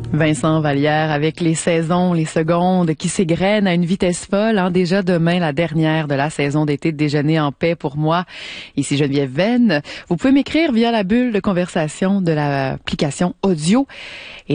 Vincent Vallière avec les saisons, les secondes qui s'égrènent à une vitesse folle. Déjà demain, la dernière de la saison d'été de Déjeuner en paix pour moi. Ici Geneviève Venn. Vous pouvez m'écrire via la bulle de conversation de l'application audio.